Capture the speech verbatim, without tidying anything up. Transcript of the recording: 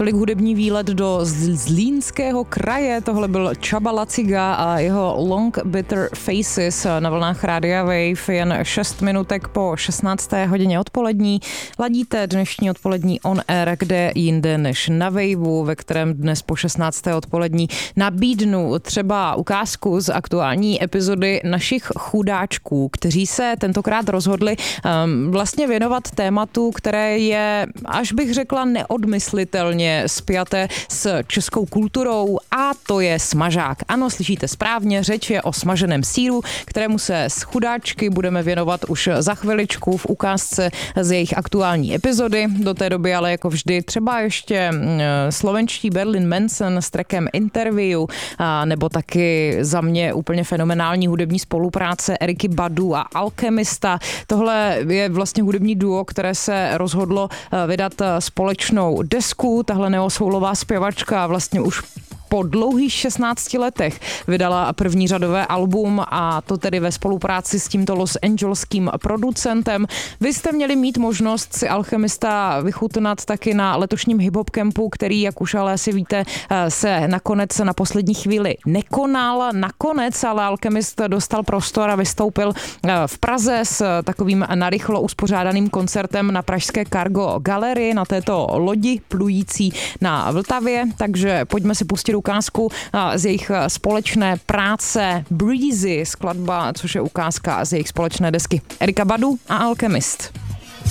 Tolik hudební výlet do Zlínského kraje. Tohle byl Csaba Laciga a jeho Long Bitter Faces na vlnách Rádia Wave. Jen šest minutek po šestnácté hodině odpolední. Ladíte dnešní odpolední On Air, kde jinde než na Waveu, ve kterém dnes po šestnácté odpolední nabídnu třeba ukázku z aktuální epizody Našich chudáčků, kteří se tentokrát rozhodli um, vlastně věnovat tématu, které je, až bych řekla, neodmyslitelně spjaté s českou kulturou, a to je smažák. Ano, slyšíte správně, řeč je o smaženém sýru, kterému se s chudáčky budeme věnovat už za chviličku v ukázce z jejich aktuální epizody. Do té doby ale jako vždy třeba ještě slovenští Berlin Manson s trackem Interview, a nebo taky za mě úplně fenomenální hudební spolupráce Eriky Badu a Alchemista. Tohle je vlastně hudební duo, které se rozhodlo vydat společnou desku. Tahle neosoulová zpěvačka vlastně už po dlouhých šestnácti letech vydala první řadové album, a to tedy ve spolupráci s tímto Los Angeleským producentem. Vy jste měli mít možnost si Alchemista vychutnat taky na letošním hip-hop campu, který, jak už ale asi víte, se nakonec na poslední chvíli nekonal. Nakonec ale Alchemist dostal prostor a vystoupil v Praze s takovým narychlo uspořádaným koncertem na pražské Cargo Galerii, na této lodi plující na Vltavě. Takže pojďme si pustit ukázku z jejich společné práce Breezy, skladba, což je ukázka z jejich společné desky Erika Badu a Alchemist.